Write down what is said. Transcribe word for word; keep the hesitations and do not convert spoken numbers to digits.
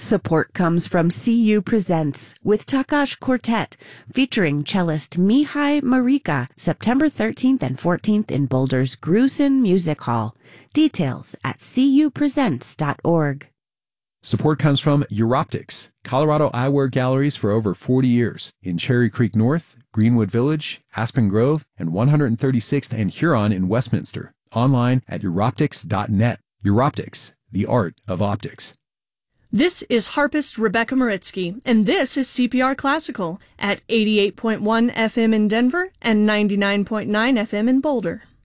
Support comes from C U Presents with Takash Quartet, featuring cellist Mihai Marika, September thirteenth and fourteenth in Boulder's Grusin Music Hall. Details at c u presents dot org. Support comes from Europtics, Colorado eyewear galleries for over forty years in Cherry Creek North, Greenwood Village, Aspen Grove, and one hundred thirty-sixth and Huron in Westminster. Online at europtics dot net. Europtics, the art of optics. This is harpist Rebecca Maritsky, and this is C P R Classical at eighty-eight point one F M in Denver and ninety-nine point nine F M in Boulder.